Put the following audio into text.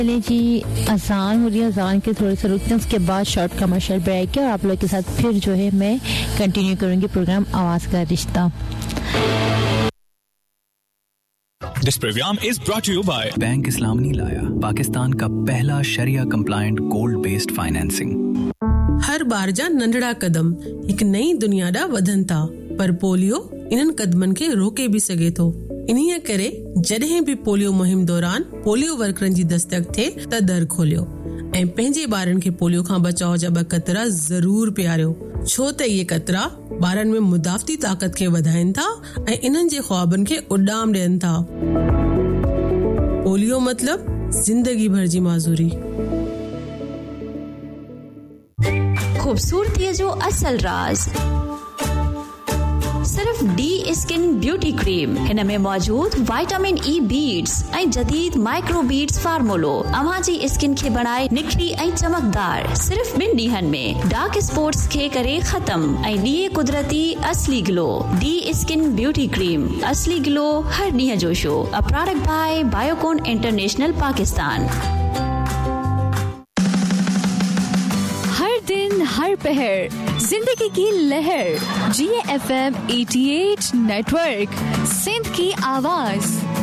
चलिए जी, अजान हो रही है, अजान के थोड़े से रुकते हैं, उसके बाद शॉर्ट कमर्शियल ब्रेक है और आप लोग के साथ फिर जो है मैं कंटिन्यू करूंगी प्रोग्राम आवाज का रिश्ता। This program is brought to you by bank इस्लाम नहीं लाया, पाकिस्तान का पहला शरिया कंप्लायंट गोल्ड बेस्ड फाइनेंसिंग। हर बार जा नंढड़ा कदम एक नई दुनिया दा वधन था, पर पोलियो इन्हन कदमन के रोके भी सके थो। इन्हीअ करे जॾहिं भी पोलियो मुहिम दौरान पोलियो वर्करन जी दस्तक थे त दर खोलियो ऐं पंहिंजे ॿारनि खे पोलियो खां बचाव जा 2 कतरा ज़रूर पियारियो, छो त इहे कतरा ॿारनि में मुदाफ़ती ताक़त खे वधाइनि था ऐं इन्हनि जे ख्वाबनि खे उॾाम ॾियनि था। पोलियो मतलब जिंदगी भर जी माज़ूरी। खूबसूरती जो असल राज सिर्फ डी स्किन ब्यूटी क्रीम। इनमें मौजूद विटामिन ई बीड्स ऐं जदीद माइक्रो बीड्स फार्मूलो अवां जी स्किन खे बनाए निखरी ऐं चमकदार। सिर्फ 2 ॾींहनि में डार्क स्पॉट्स खे करे खत्म ऐं ॾिए कुदरती असली glow. D skin beauty cream, असली ग्लो हर ॾींहं जो show. A product bye Biocon international Pakistan. हर दिन हर पहर जिंदगी की लहर, GFM 88 नेटवर्क, सिंध की आवाज।